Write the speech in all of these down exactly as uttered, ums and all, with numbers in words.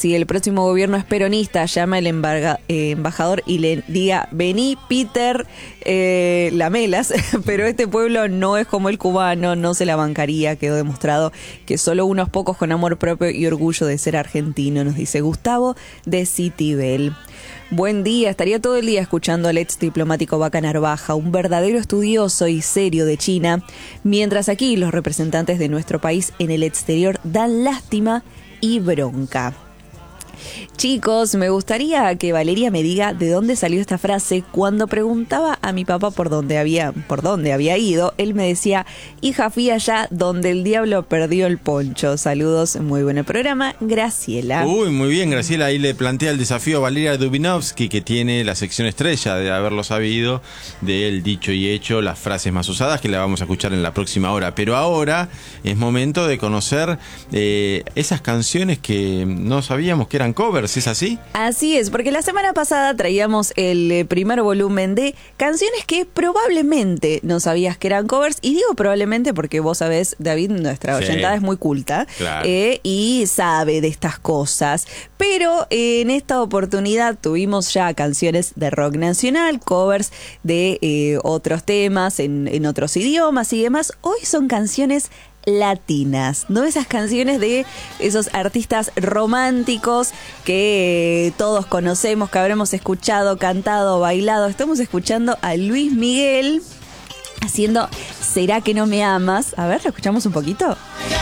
si el próximo gobierno es peronista, llama al embarga, eh, embajador y le diga, vení Peter eh, Lamelas, pero este pueblo no es como el cubano, no se la bancaría, quedó demostrado que solo unos pocos con amor propio y orgullo de ser argentino, nos dice Gustavo de Citibel. Buen día, estaría todo el día escuchando al ex diplomático Vaca Narvaja, un verdadero estudioso y serio de China, mientras aquí los representantes de nuestro país en el exterior dan lástima y bronca. Chicos, me gustaría que Valeria me diga de dónde salió esta frase. Cuando preguntaba a mi papá por dónde había, por dónde había ido, él me decía, hija, fui allá donde el diablo perdió el poncho. Saludos, muy buen programa, Graciela. Uy, muy bien, Graciela. Ahí le plantea el desafío a Valeria Dubinovsky, que tiene la sección estrella de haberlo sabido, del dicho y hecho, las frases más usadas, que la vamos a escuchar en la próxima hora. Pero ahora es momento de conocer eh, esas canciones que no sabíamos que eran covers, ¿es así? Así es, porque la semana pasada traíamos el eh, primer volumen de canciones que probablemente no sabías que eran covers, y digo probablemente porque vos sabés, David, nuestra Sí. oyentada es muy culta, Claro. eh, y sabe de estas cosas, pero eh, en esta oportunidad tuvimos ya canciones de rock nacional, covers de eh, otros temas en, en otros idiomas y demás. Hoy son canciones latinas, ¿no? Esas canciones de esos artistas románticos que eh, todos conocemos, que habremos escuchado, cantado, bailado. Estamos escuchando a Luis Miguel haciendo ¿Será que no me amas? A ver, ¿lo escuchamos un poquito?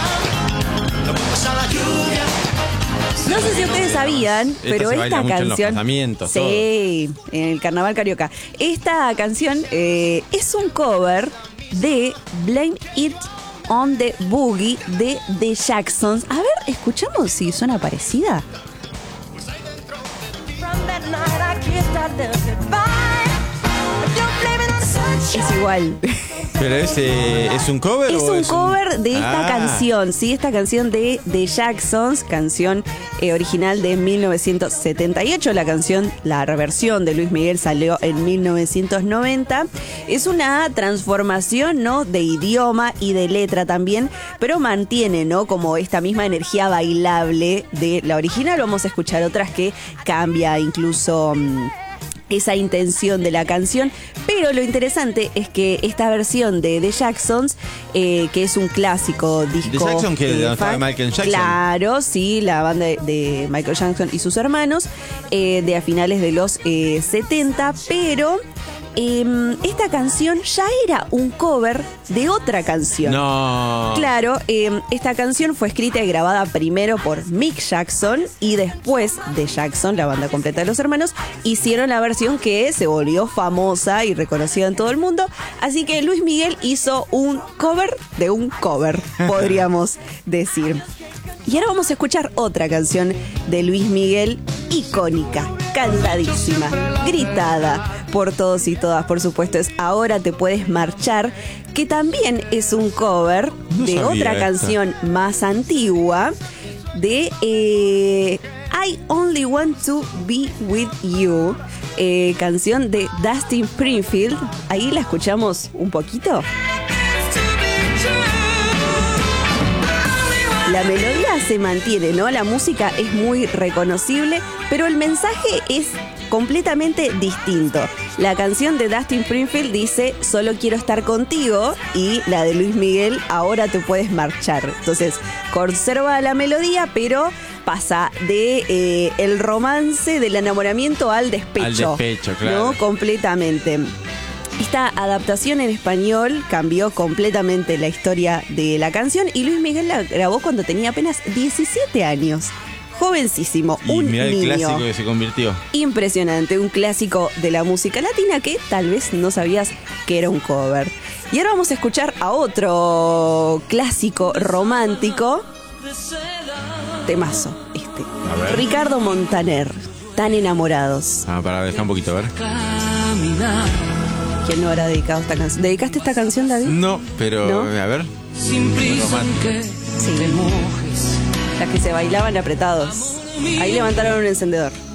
No sé si ustedes sabían, Esta pero se baila esta mucho en los canción, casamientos, sí, en el carnaval carioca. Esta canción eh, es un cover de Blame It on the Boogie de The Jacksons. A ver, escuchamos si suena parecida. Es igual. ¿Pero es, eh, es un cover? Es o un es cover de esta Ah. canción, sí, esta canción de The Jacksons, canción eh, original de mil novecientos setenta y ocho. La canción, la reversión de Luis Miguel salió en mil novecientos noventa. Es una transformación, ¿no?, de idioma y de letra también, pero mantiene, ¿no?, como esta misma energía bailable de la original. Vamos a escuchar otras que cambia incluso mmm, esa intención de la canción, pero lo interesante es que esta versión de The Jacksons, eh, que es un clásico disco... The Jackson, que eh, de fan- Michael Jackson. Claro, sí, la banda de, de Michael Jackson y sus hermanos, eh, de a finales de los eh, setenta, pero... Eh, esta canción ya era un cover de otra canción. No. Claro, eh, esta canción fue escrita y grabada primero por Mick Jackson y después de Jackson, la banda completa de los hermanos, hicieron la versión que se volvió famosa y reconocida en todo el mundo. Así que Luis Miguel hizo un cover de un cover, podríamos decir. Y ahora vamos a escuchar otra canción de Luis Miguel, icónica, cantadísima, gritada por todos y todas, por supuesto. Es Ahora te puedes marchar, que también es un cover No de sabía otra esta. canción más antigua de eh, I Only Want to Be With You, eh, canción de Dustin Springfield. Ahí la escuchamos un poquito. La melodía se mantiene, ¿no? La música es muy reconocible, pero el mensaje es completamente distinto. La canción de Dustin Springfield dice solo quiero estar contigo, y la de Luis Miguel, ahora te puedes marchar. Entonces conserva la melodía, pero pasa de eh, el romance, del enamoramiento al despecho. Al despecho, claro. ¿No? Completamente. Esta adaptación en español cambió completamente la historia de la canción, y Luis Miguel la grabó cuando tenía apenas diecisiete años. Jovencísimo, Y un mirá el niño. clásico que se convirtió. Impresionante, un clásico de la música latina que tal vez no sabías que era un cover. Y ahora vamos a escuchar a otro clásico romántico. Temazo este. A ver. Ricardo Montaner, Tan enamorados. Ah, para dejar un poquito, a ver. ¿Quién no habrá dedicado esta canción? ¿Dedicaste esta canción, David? No, pero ¿No? a ver. Sin prisa que Sí. te mojes. Las que se bailaban apretados. Ahí levantaron un encendedor.